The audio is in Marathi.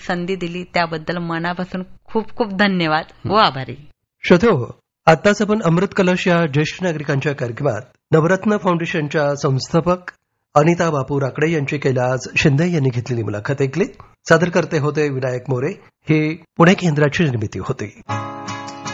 संधी दिली त्याबद्दल मनापासून खूप खूप धन्यवाद व आभारी. श्रोतो, आताच आपण अमृत कलश या ज्येष्ठ नागरिकांच्या कार्यक्रमात नवरत्न फाउंडेशनच्या संस्थापक अनिता बापू राकडे यांची कैलास शिंदे यांनी घेतलेली मुलाखत ऐकली. सादरकर्ते होते विनायक मोरे. ही पुणे केंद्राची निर्मिती होती.